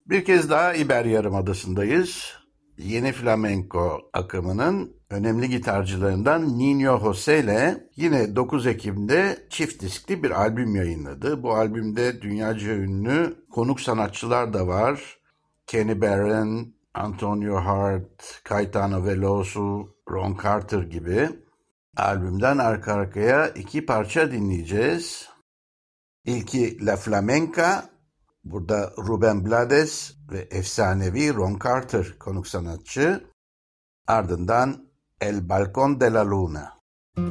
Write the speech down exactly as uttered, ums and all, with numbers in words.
Bir kez daha İber Yarımadası'ndayız. Yeni flamenko akımının önemli gitarcılarından Niño José ile yine dokuz Ekim'de çift diskli bir albüm yayınladı. Bu albümde dünyaca ünlü konuk sanatçılar da var. Kenny Barron, Antonio Hart, Caetano Veloso, Ron Carter gibi. Albümden arka arkaya iki parça dinleyeceğiz. İlki La Flamenca. Burada Rubén Blades ve efsanevi Ron Carter konuk sanatçı. Ardından El Balcón de la Luna.